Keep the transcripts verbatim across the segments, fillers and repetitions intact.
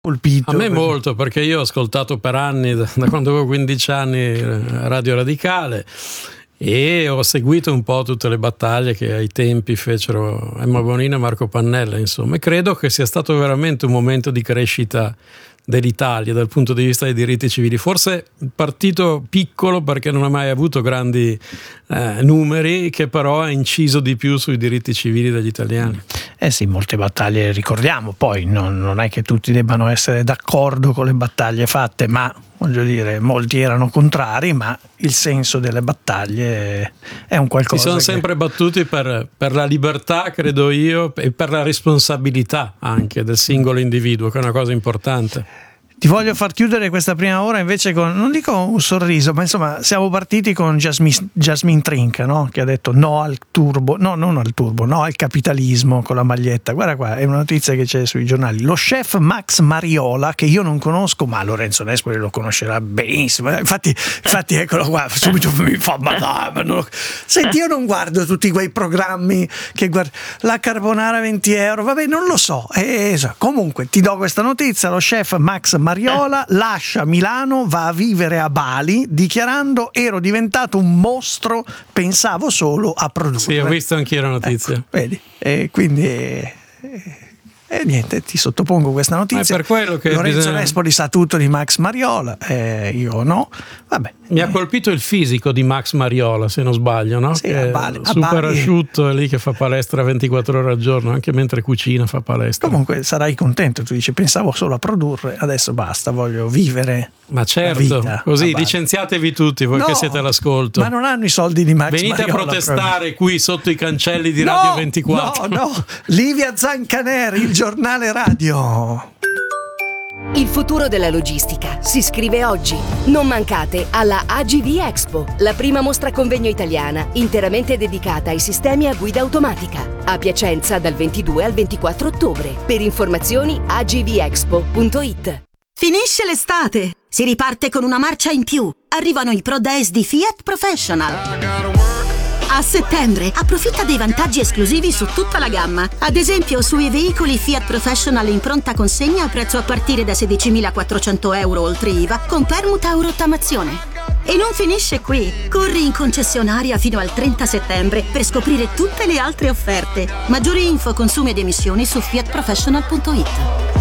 colpito? A me molto, perché io ho ascoltato per anni, da, da quando avevo quindici anni, Radio Radicale, e ho seguito un po' tutte le battaglie che ai tempi fecero Emma Bonino e Marco Pannella, insomma, e credo che sia stato veramente un momento di crescita dell'Italia dal punto di vista dei diritti civili. Forse il partito piccolo, perché non ha mai avuto grandi eh, numeri, che però ha inciso di più sui diritti civili degli italiani. Eh sì, molte battaglie ricordiamo, poi non, non è che tutti debbano essere d'accordo con le battaglie fatte, ma voglio dire, molti erano contrari, ma il senso delle battaglie è un qualcosa. Si sono che... sempre battuti per, per la libertà, credo io, e per la responsabilità anche del singolo individuo, che è una cosa importante. Ti voglio far chiudere questa prima ora invece con, non dico un sorriso, ma insomma siamo partiti con Jasmine, Jasmine Trinca, no? Che ha detto no al turbo, no non al turbo, no al capitalismo con la maglietta. Guarda qua, è una notizia che c'è sui giornali. Lo chef Max Mariola, che io non conosco, ma Lorenzo Nespoli lo conoscerà benissimo. Infatti, infatti eccolo qua, subito mi fa, ma no, ma non lo... Senti, io non guardo tutti quei programmi che guardo, la carbonara venti euro, vabbè, non lo so. Eh, comunque ti do questa notizia, lo chef Max Mariola Mariola lascia Milano, va a vivere a Bali, dichiarando: ero diventato un mostro, pensavo solo a produrre. Sì, ho visto anch'io la notizia. Ecco, vedi, e quindi e eh, niente, ti sottopongo questa notizia. È per quello che Lorenzo bisogna... Nespoli sa tutto di Max Mariola, eh, io no. Vabbè. Mi ha colpito il fisico di Max Mariola, se non sbaglio, no? Sì, che a Bali, a super Bali. asciutto, è lì che fa palestra ventiquattro ore al giorno, anche mentre cucina fa palestra. Comunque sarai contento, tu dici pensavo solo a produrre, adesso basta, voglio vivere. Ma certo, così licenziatevi tutti voi, no, che siete all'ascolto. Ma non hanno i soldi di Max Venite Mariola, a protestare proprio. Qui sotto i cancelli di no, Radio ventiquattro. No, no, Livia Zancaneri, il giornale radio. Il futuro della logistica si scrive oggi. Non mancate alla A G V Expo, la prima mostra convegno italiana interamente dedicata ai sistemi a guida automatica. A Piacenza dal ventidue al ventiquattro ottobre. Per informazioni a g v expo punto it. Finisce l'estate, si riparte con una marcia in più. Arrivano i Pro Days di Fiat Professional. A settembre approfitta dei vantaggi esclusivi su tutta la gamma. Ad esempio sui veicoli Fiat Professional in pronta consegna a prezzo a partire da sedicimilaquattrocento euro oltre I V A con permuta o rottamazione. E non finisce qui. Corri in concessionaria fino al trenta settembre per scoprire tutte le altre offerte. Maggiori info, consumi ed emissioni su fiat professional punto it.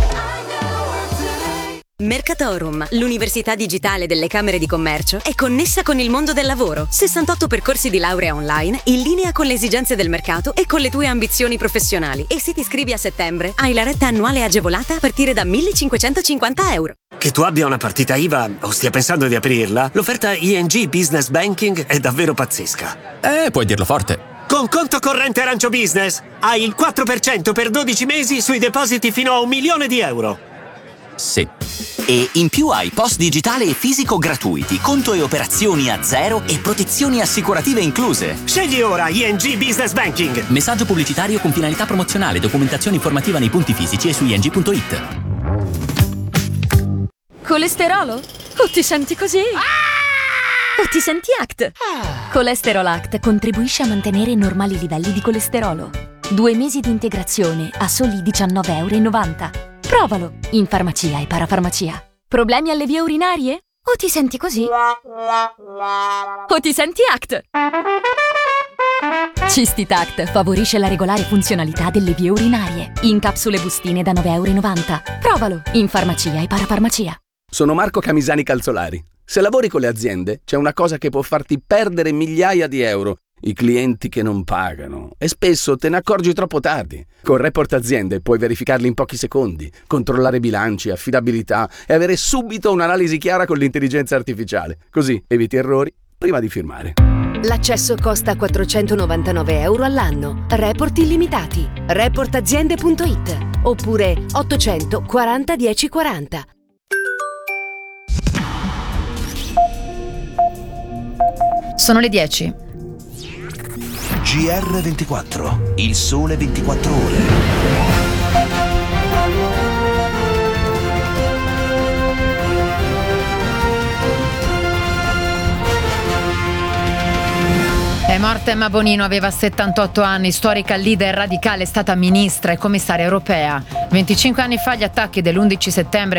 Mercatorum, l'università digitale delle Camere di Commercio, è connessa con il mondo del lavoro. sessantotto percorsi di laurea online in linea con le esigenze del mercato e con le tue ambizioni professionali. E se ti iscrivi a settembre, hai la retta annuale agevolata a partire da millecinquecentocinquanta euro. Che tu abbia una partita I V A o stia pensando di aprirla, l'offerta I N G Business Banking è davvero pazzesca. Eh, puoi dirlo forte. Con conto corrente Arancio Business hai il quattro per cento per dodici mesi sui depositi fino a un milione di euro. Sì. E in più hai post digitale e fisico gratuiti, conto e operazioni a zero e protezioni assicurative incluse. Scegli ora I N G Business Banking. Messaggio pubblicitario con finalità promozionale, documentazione informativa nei punti fisici e su i n g punto it. Colesterolo? O ti senti così? Ah! O ti senti A C T? Ah! Colesterol Act contribuisce a mantenere normali livelli di colesterolo. Due mesi di integrazione a soli diciannove e novanta euro. Provalo in farmacia e parafarmacia. Problemi alle vie urinarie? O ti senti così? O ti senti A C T? Cistitact favorisce la regolare funzionalità delle vie urinarie. In capsule bustine da nove e novanta euro. Provalo in farmacia e parafarmacia. Sono Marco Camisani Calzolari. Se lavori con le aziende, c'è una cosa che può farti perdere migliaia di euro. I clienti che non pagano. E spesso te ne accorgi troppo tardi. Con Report Aziende puoi verificarli in pochi secondi, controllare bilanci, affidabilità e avere subito un'analisi chiara con l'intelligenza artificiale. Così eviti errori prima di firmare. L'accesso costa quattrocentonovantanove euro all'anno. Report illimitati. report aziende punto it oppure ottocento quaranta dieci quaranta. Sono le dieci. G R ventiquattro, il sole ventiquattro ore. È Morta Emma Bonino, aveva settantotto anni, storica leader radicale, è stata ministra e commissaria europea. venticinque anni fa gli attacchi dell'undici settembre